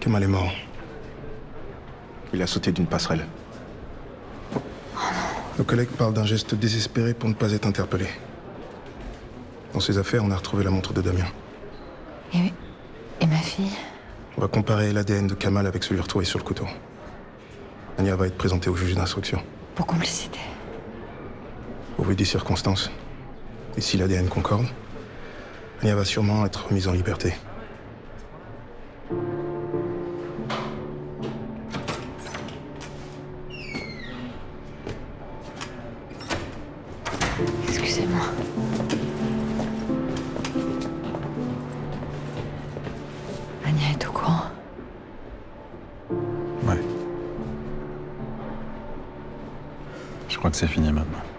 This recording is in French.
Kemal est mort. Il a sauté d'une passerelle. Nos collègues parlent d'un geste désespéré pour ne pas être interpellé. Dans ses affaires, on a retrouvé la montre de Damien. Et ma fille? On va comparer l'ADN de Kamal avec celui retrouvé sur le couteau. Ania va être présentée au juge d'instruction. Pour complicité. Au vu des circonstances, et si l'ADN concorde, Ania va sûrement être remise en liberté. Excusez-moi. Ania est au courant. Ouais. Je crois que c'est fini maintenant.